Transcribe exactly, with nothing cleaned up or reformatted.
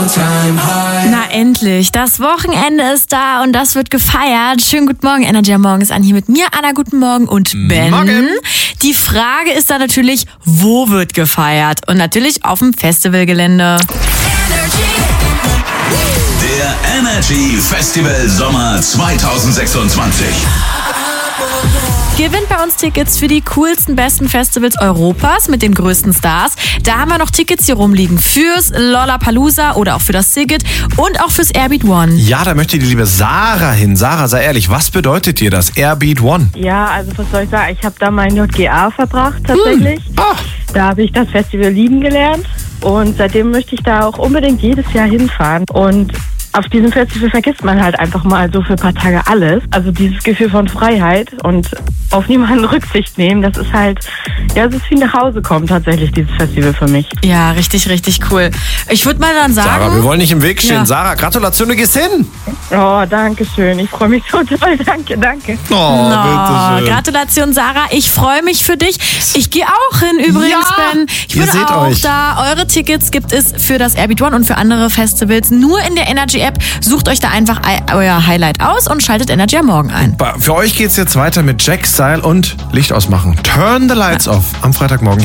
Na endlich, das Wochenende ist da und das wird gefeiert. Schönen guten Morgen, Energy am Morgen ist an hier mit mir, Anna, guten Morgen und Ben. Morgen. Die Frage ist da natürlich, wo wird gefeiert? Und natürlich auf dem Festivalgelände. Der Energy Festival Sommer zwanzig sechsundzwanzig. Gewinnt bei uns Tickets für die coolsten, besten Festivals Europas mit den größten Stars. Da haben wir noch Tickets hier rumliegen fürs Lollapalooza oder auch für das Szigit und auch fürs Airbeat One. Ja, da möchte die liebe Sarah hin. Sarah, sei ehrlich, was bedeutet dir das Airbeat One? Ja, also was soll ich sagen? Ich habe da mein J G A verbracht tatsächlich. Hm. Ah. Da habe ich das Festival lieben gelernt und seitdem möchte ich da auch unbedingt jedes Jahr hinfahren. Und auf diesem Festival vergisst man halt einfach mal so für ein paar Tage alles. Also dieses Gefühl von Freiheit und auf niemanden Rücksicht nehmen, das ist halt, ja, es ist wie nach Hause kommen tatsächlich, dieses Festival für mich. Ja, richtig, richtig cool. Ich würde mal dann sagen... Sarah, wir wollen nicht im Weg stehen. Ja. Sarah, Gratulation, du gehst hin. Oh, danke schön. Ich freue mich so toll. Danke, danke. Oh, Oh, bitte schön. Gratulation, Sarah. Ich freue mich für dich. Ich gehe auch hin übrigens, Ja, Ben. Ich ihr bin seht auch euch. da. Eure Tickets gibt es für das Airbeat One und für andere Festivals nur in der Energy-App. Sucht euch da einfach euer Highlight aus und schaltet Energy am Morgen ein. Für euch geht's jetzt weiter mit Jack Style und Licht ausmachen. Turn the lights off am Freitagmorgen.